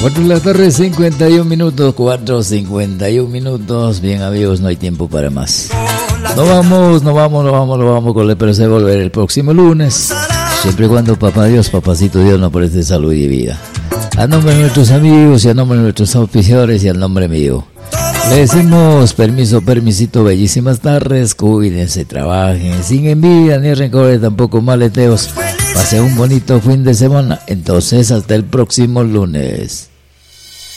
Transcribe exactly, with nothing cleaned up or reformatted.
cuatro de la tarde, cincuenta y un minutos, cuatro cincuenta y un minutos. Bien, amigos, no hay tiempo para más. No vamos, no vamos, no vamos, no vamos con el pero se volver el próximo lunes. Siempre y cuando papá Dios, papacito Dios nos preste salud y vida. A nombre de nuestros amigos y a nombre de nuestros auspiciadores y al nombre mío. Le decimos permiso, permisito, bellísimas tardes, cuídense, trabajen, sin envidia ni rencores, tampoco maleteos. Pase un bonito fin de semana. Entonces, hasta el próximo lunes.